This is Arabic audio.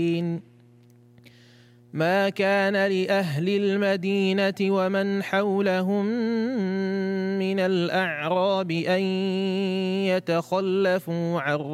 ما كان لأهل المدينة ومن حولهم من الأعراب أن يتخلفوا عن